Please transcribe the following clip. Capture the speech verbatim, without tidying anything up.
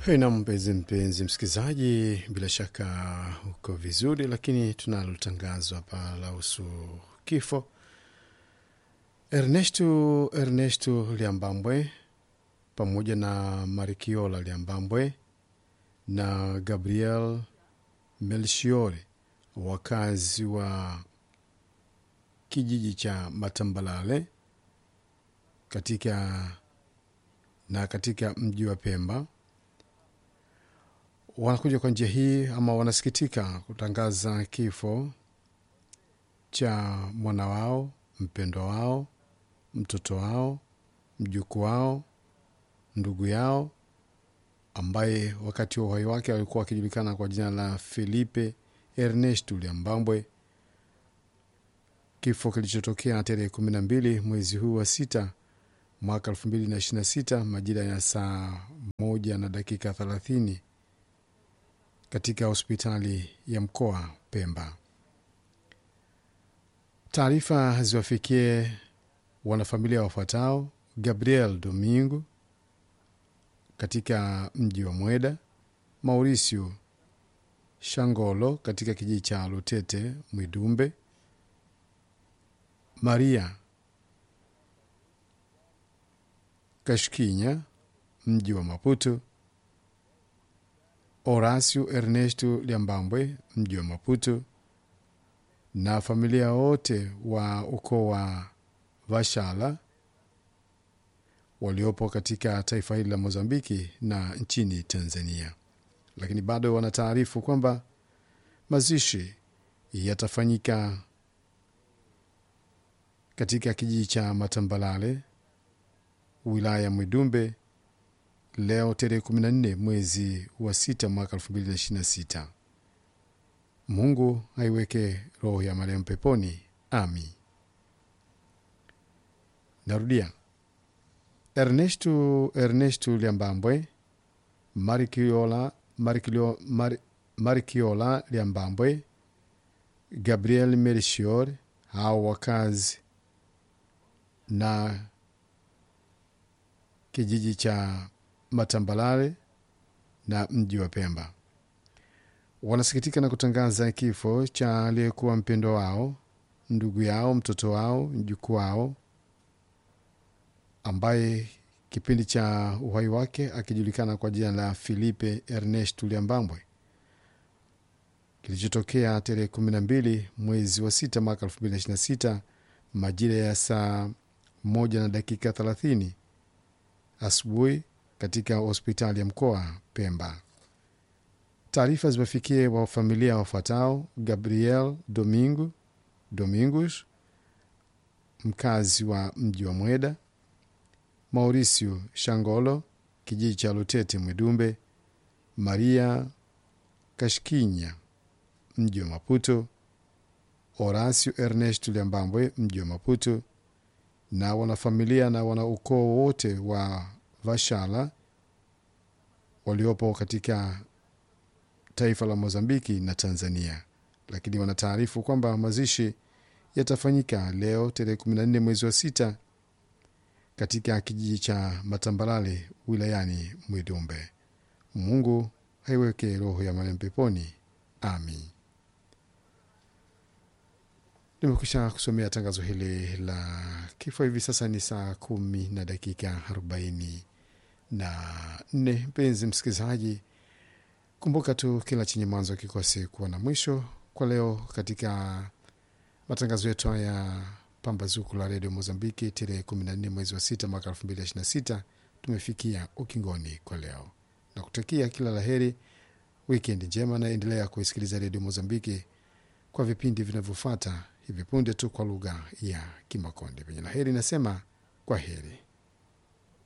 Hey na mpenzi mpenzi msikizaji, bila shaka uko vizuri, lakini tunalo tangazo hapa la usu kifo. Ernesto Ernesto Liambambwe pamoja na Marikiola Liambambwe na Gabriel Melchiore, wakazi wa kijiji cha Matambalale katika na katika mji wa Pemba, wanakuja kwa njia hii ama wanasikitika kutangaza kifo cha mwana wao, mpendwa wao, mtoto wao, mjukuu wao, ndugu yao, ambaye wakati wa uhai wake alikuwa akijulikana kwa jina la Felipe Ernesto Liambambwe. Kifo kilichotokea tarehe kumi na mbili mwezi huu wa sita mwaka elfu mbili na ishirini na sita majira ya saa moja na dakika thelathini katika hospitali ya mkoa Pemba. Taarifa ziwafikie wanafamilia wafuatao: Gabriel Domingo katika mji wa Mweda, Mauricio Shangolo katika kijiji cha Lutete Mwidumbe, Maria Kashkinya mji wa Maputo, Horacio Ernesto Liambambwe mji wa Maputo, na familia wote wa ukoo wa Vashala waliopo katika taifa hili la Mozambiki na nchini Tanzania. Lakini bado wanataarifu kwamba mazishi yatafanyika katika kijiji cha Matambalale, wilaya ya Mwidumbe, leo tarehe kumi na nne mwezi wa sita mwaka elfu mbili na ishirini na sita. Mungu aiweke roho ya marehemu peponi. Ami. Narudia. Ernesto Ernesto Liambambwe, Marikiola Marikio, Mar, Marikiola Liambambwe, Gabriel Melchior, hao wakazi na kijiji cha Matambalale na mji wa Pemba, wanasikitika na kutangaza kifo cha aliyekuwa mpendo wao, ndugu yao, mtoto wao, mjukuu wao, ambaye kipindi cha uhai wake akijulikana kwa jina la Felipe Ernesto Liambambwe, kilichotokea tarehe kumi na mbili mwezi wa sita mwaka elfu mbili na ishirini na sita majira ya saa moja na dakika thelathini asubuhi katika hospitali ya mkoa Pemba. Taarifa zimefikie wa familia wafuatao: Gabriel Domingo Domingos mkazi wa mji wa Mweda, Mauricio Shangolo kijiji cha Lutete Mwidumbe, Maria Kashkinya mji wa Maputo, Horacio Ernesto Liambambwe mji wa Maputo, na wanafamilia na wanaukoo wote wa Vashala waliopo katika taifa la Mozambiki na Tanzania. Lakini wanataarifu kwamba mazishi yatafanyika leo tarehe kumi na nne mwezi wa sita katika kijiji cha Matambalale wilayani Mwidumbe. Mungu haiweke roho ya marehemu peponi. Amin. Nimekwisha kusomea tangazo hili la kifo. Hivi sasa ni saa kumi na dakika arobaini na nne. Mpenzi msikilizaji, kumbuka tu kila chenye mwanzo kikose kuwa na mwisho. Kwa leo katika matangazo yetu ya Pambazuku la Radio Mozambiki tarehe kumi na nne mwezi wa sita mwaka elfu mbili na ishirini na sita tumefikia ukingoni kwa leo, na kutakia kila laheri, weekend njema, na endelea kusikiliza Radio Mozambiki kwa vipindi vinavyofuata hivi punde tu kwa lugha ya Kimakonde. Penye laheri nasema kwa heri.